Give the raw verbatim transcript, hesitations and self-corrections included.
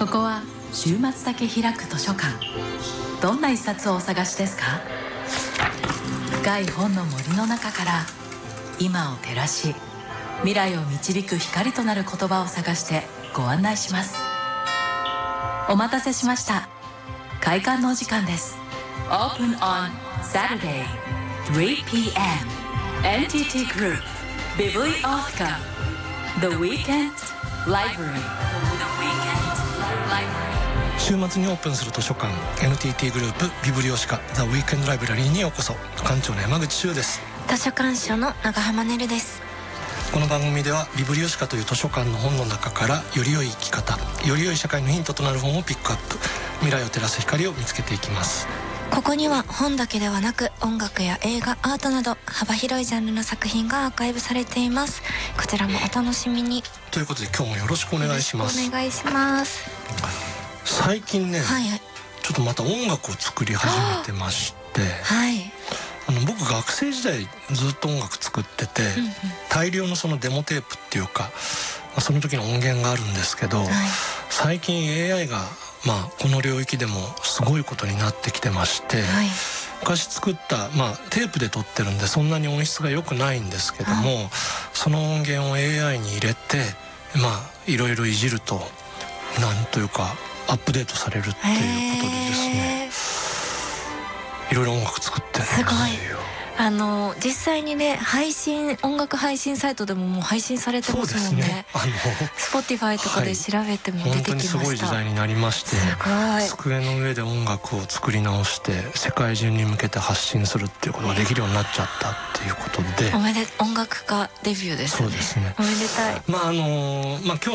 ここは週末だけ開く図書館。どんな一冊をお探しですか？深い本の森の中から今を照らし、未来を導く光となる言葉を探してご案内します。お待たせしました。開館のお時間です。 Open on Saturdayスリーピーエム エヌティーティー Group Biblioteca The Weekend Library The Weekend Library。 週末にオープンする図書館 エヌティーティー グループビブリオシカ The Weekend Library にようこそ。館長の山口周です。 図書館長の長浜ねるです。 この番組ではビブリオシカという図書館の本の中からより良い生き方、より良い社会のヒントとなる本をピックアップ、未来を照らす光を見つけていきます。 ここには本だけではなく音楽や映画、アートなど幅広いジャンルの作品がアーカイブされています。こちらもお楽しみに。 ということで今日もよろしくお願いします。 お願いします。 最近ね、 はい、 ちょっとまた音楽を作り始めてまして、 はい、 あの僕学生時代ずっと音楽作ってて、うんうん、大量のそのデモテープっていうか、まあ、その時の音源があるんですけど、はい、最近 エーアイ がまあこの領域でもすごいことになってきてまして、はい、昔作った、まあ、テープで撮ってるんでそんなに音質が良くないんですけども、はい、その音源を エーアイ に入れてまあいろいろいじるとなんというかアップデートされるっていうことでですね、いろいろ音楽作ってるんですよ。 すごい。あの実際にね、配信音楽配信サイトでももう配信されてますもんね。そうですね。あの Spotify とかで調べても出てきました。本当にすごい時代になりまして、すごい机の上で音楽を作り直して世界中に向けて発信するっていうことができるようになっちゃったっていうことで、 おめで音楽家デビューですね。 そうですね。 おめでたい。 まああのまあ今日